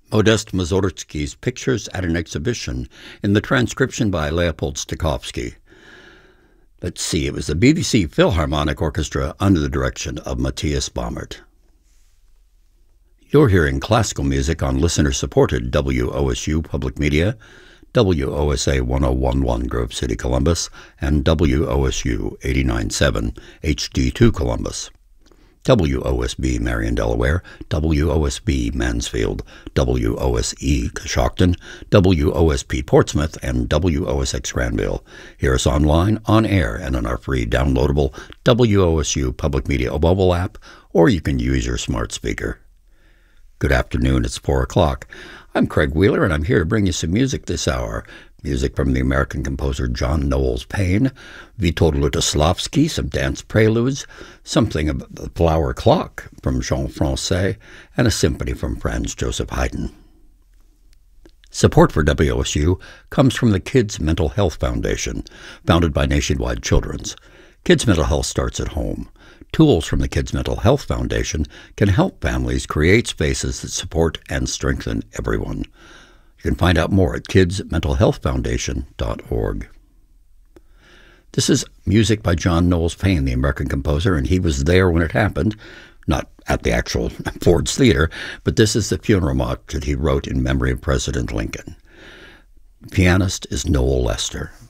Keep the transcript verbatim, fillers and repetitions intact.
Modest Mussorgsky's Pictures at an Exhibition in the transcription by Leopold Stokowski. Let's see, it was the B B C Philharmonic Orchestra under the direction of Matthias Baumert. You're hearing classical music on listener-supported W O S U Public Media, W O S A one oh one point one Grove City, Columbus, and W O S U eighty-nine point seven H D two Columbus. W O S B Marion, Delaware, W O S B Mansfield, W O S E Coshocton, W O S P Portsmouth, and W O S X Granville. Hear us online, on air, and on our free downloadable W O S U Public Media mobile app, or you can use your smart speaker. Good afternoon, it's four o'clock. I'm Craig Wheeler, and I'm here to bring you some music this hour. Music from the American composer John Knowles Paine, Witold Lutosławski, some dance preludes, something of the Flower Clock from Jean Francais, and a symphony from Franz Joseph Haydn. Support for W O S U comes from the Kids Mental Health Foundation, founded by Nationwide Children's. Kids' mental health starts at home. Tools from the Kids Mental Health Foundation can help families create spaces that support and strengthen everyone. You can find out more at kids mental health foundation dot org. This is music by John Knowles Paine, the American composer, and he was there when it happened, not at the actual Ford's Theater, but this is the funeral march that he wrote in memory of President Lincoln. The pianist is Noel Lester.